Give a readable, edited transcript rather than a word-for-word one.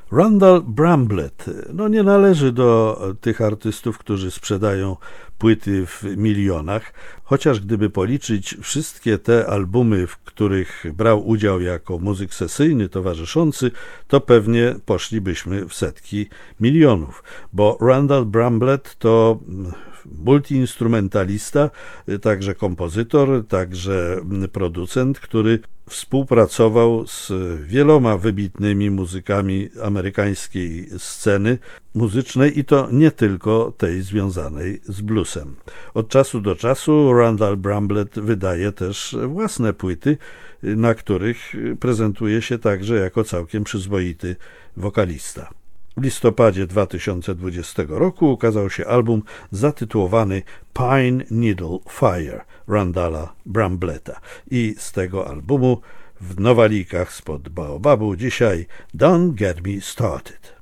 Randall Bramblett nie należy do tych artystów, którzy sprzedają płyty w milionach, chociaż gdyby policzyć wszystkie te albumy, w których brał udział jako muzyk sesyjny towarzyszący, to pewnie poszlibyśmy w setki milionów, bo Randall Bramblett to multiinstrumentalista, także kompozytor, także producent, który współpracował z wieloma wybitnymi muzykami amerykańskiej sceny muzycznej i to nie tylko tej związanej z bluesem. Od czasu do czasu Randall Bramblett wydaje też własne płyty, na których prezentuje się także jako całkiem przyzwoity wokalista. W listopadzie 2020 roku ukazał się album zatytułowany Pine Needle Fire Randalla Brambletta i z tego albumu w nowalikach spod Baobabu dzisiaj Don't Get Me Started.